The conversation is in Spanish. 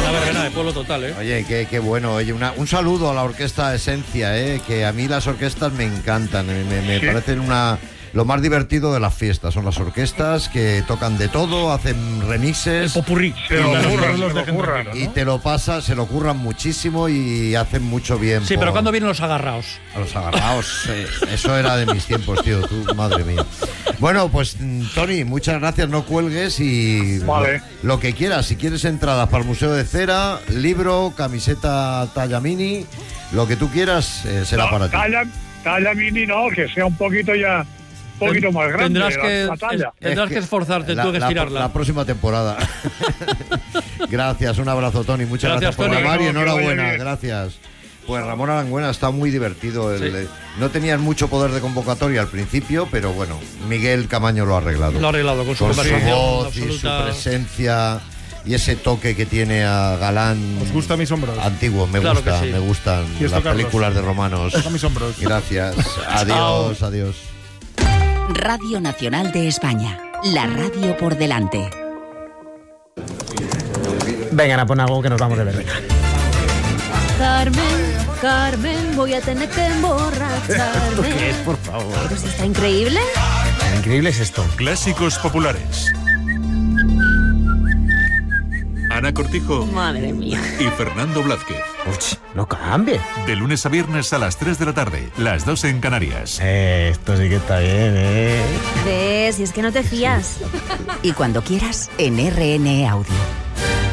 Una verbena de pueblo total, ¿eh? Oye, qué bueno. Oye, un saludo a la orquesta Esencia, que a mí las orquestas me encantan. Me parecen lo más divertido de las fiestas. Son las orquestas que tocan de todo, hacen remixes. El popurrí. Se lo ocurran. Y te lo pasas, se lo curran muchísimo y hacen mucho bien. Sí, pero ¿cuándo vienen los agarraos? A los agarraos, eso era de mis tiempos, tío, tú, madre mía. Bueno, pues Tony, muchas gracias, no cuelgues y vale. Lo que quieras, si quieres entradas para el Museo de Cera, libro, camiseta talla mini, lo que tú quieras será para ti. Talla mini no, que sea un poquito más grande. Tendrás que esforzarte tú que estirarla. La próxima temporada. Gracias, un abrazo, Tony. Muchas gracias por Tony. llamar y enhorabuena. Gracias. Pues Ramón Aranguena está muy divertido. No tenías mucho poder de convocatoria al principio, pero bueno, Miguel Camaño lo ha arreglado. Lo ha arreglado con su voz absoluta... y su presencia y ese toque que tiene a galán. ¿Os gusta Mis hombros? Antiguo, me gustan las películas de romanos. Mis hombros. Gracias. Adiós, adiós. Radio Nacional de España, la radio por delante. Vengan a poner algo que nos vamos de verbena. Carmen, voy a tener que emborracharme. ¿Qué es, por favor? Pues está increíble. Increíble es esto. Clásicos populares. Ana Cortijo. Madre mía. Y Fernando Blázquez. Uy, no cambie. De lunes a viernes a las 3 de la tarde, las 2 en Canarias. Esto sí que está bien, ¿Ves? Si es que no te fías. Y cuando quieras, en RN Audio.